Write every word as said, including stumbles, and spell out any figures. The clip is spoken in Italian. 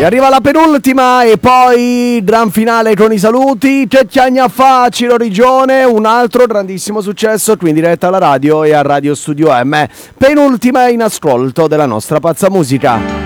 E arriva la penultima e poi gran finale con i saluti. Cecchiagna fa Ciro Rigione, un altro grandissimo successo qui in diretta alla radio e a Radio Studio M. Penultima in ascolto della nostra pazza musica.